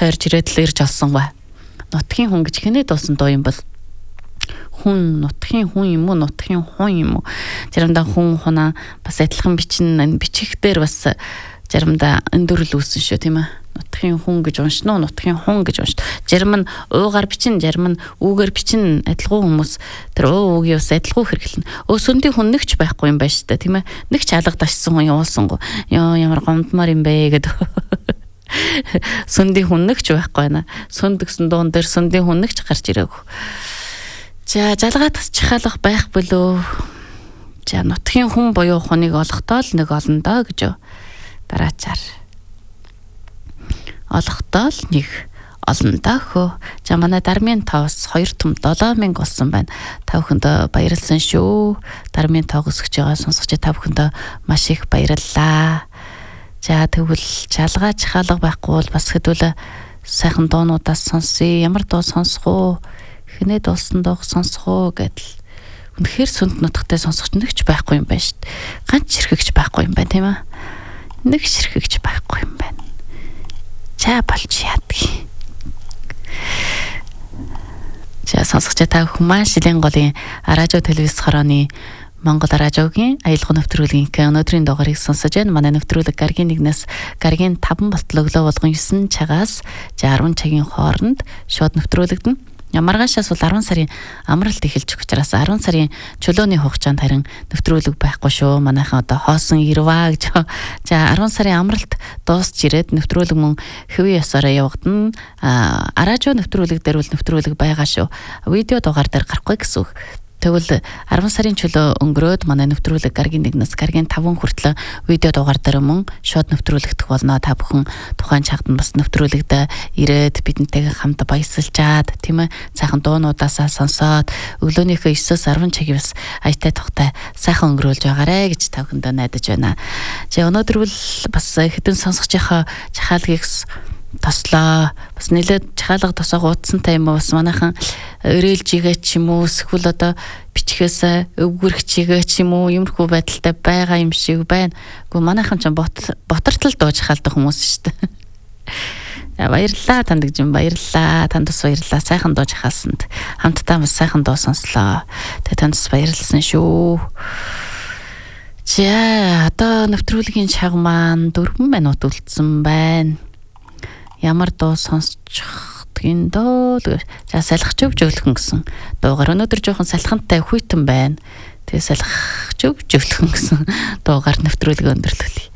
тойрж ирээд л ирж олсон бай. Нутгийн хүн гэж хинээ дуусан дуу юм бол хүн нутгийн хүн юм уу, нутгийн хүн юм уу? Заримдаа хүн хунаа бас адилхан бичих дээр бас заримдаа өндөрл үүсэн шүү тийм ээ. Нутгийн хүн гэж уншина уу, нутгийн хүн гэж уншд. Зарим нь уугаар бичин, зарим нь үүгээр бичин адилгүй хүмүүс тэр уугийн ус адилгүй хэрэглэнэ. Сүндийн хүн нэгч байхгүй юм байна шүү дээ тийм ээ. Нэгч алгадашсан хүн явуулсангүй. Ёо ямар гомдмаар юм бэ гэдэг. Сүндийн хүн нэгч байхгүй байна. Сүнд гэсэн дуун дээр сүндийн хүн нэгч гарч ирээгүй. За жалгаа тасчихалах байх болов. За нутгийн хүн буюу хуныг олохдоо л нэг олон доо гэж дараачаар. Олохдоо л нэг олон доо хөө. За манай Дармын тоос 2 том 7000 болсон байна. Та бүхэндээ баярлсан шүү. Дармын тоог өсгөж байгаа сонсогч та бүхэндээ маш их баярлалаа. За тэгвэл жалгаа чахалга байхгүй бол бас хэдүүл сайхан дуунуудаас сонсъё. Ямар дуу сонсох уу? Хинээ дуулсан дууг сонсох уу гэдэл. Үнэхээр сүнд нутагтай сонсогч нэгч байхгүй юм байна шүү дээ. Ганц ширхэгч байхгүй юм байна тийм ээ. Нэг ширхэгч байхгүй юм байна. За болж яадгийг. За сонсогч та бүхэн маш илийн голын радио телевиз хорооны Монгол радиогийн аялал нэвтрүүлгийн өнөөдрийн дугаарыг сонсож байна. Манай нэвтрүүлэг гаргийн 1-ээс гаргийн 5 болтол өглөө болгон 9 цагаас 10 цагийн хооронд шууд нэвтрүүлэгдэнэ. Маргаашаас бол 10 сарын амралт эхэлж учраас 10 сарын чөлөөний хугацаанд харин нэвтрүүлэг байхгүй шүү. Манайхан одоо хоосон ирваа гэж. За 10 сарын амралт дуусч ирээд нэвтрүүлэг мөн хэвийн ёсороо явагдана. Радио нэвтрүүлэг дээр бол нэвтрүүлэг байгаа шүү. Видео дугаар дээр гарахгүй гэсэн үг. Тэгвэл 10 сарын чөлөө өнгөрөөд манай нэвтрүүлэг гаргийн 1-ээс гаргийн 5 хүртэл видео дугаар дээр мөн шууд нэвтрүүлэгдэх болно. Та бүхэн тухайн чагтан бас нэвтрүүлэгдээ ирээд бидэнтэйгээ хамт баясалчаад тийм ээ сайхан дуунуудаасаа сонсоод өглөөнийхөө 9-өөс 10 цагийг бас аятай тухтай сайхан өнгөрүүлж байгаарэ гэж та бүхэндээ найдаж байна. За өнөөдөр бол бас хэдэн сонсогчийнхоо чахаалгыг тослоо. Бас нэлээд чахалга тосоог уудсантай юм уу? Бас манайхан өрөөлжигээ ч юм уу, эсвэл одоо бичгээс өвгөрөгчигээ ч юм уу, юмрхүү байдалтай байгаа юм шиг байна. Гэхдээ манайхан ч ботортол дууж халдах хүмүүс шүү дээ. Баярлалаа танд гэж баярлалаа. Танд бас баярлалаа. Сайхан дууж хаалсанд. Хамтдаа бас сайхан дуу сонслоо. Тэгээ танд бас баярлсан шүү. За одоо нэвтрүүлгийн чаг маань 4 минут үлдсэн байна. Ямар дуу сонсчих гин дөө. За салхич өвжөглөхөн гэсэн дуугаар өнөөдөр жоохон салхантай хүйтэн байна. Тэгээ салхич өвжөглөхөн гэсэн дуугаар нэвтрүүлэг өндөрлөлье.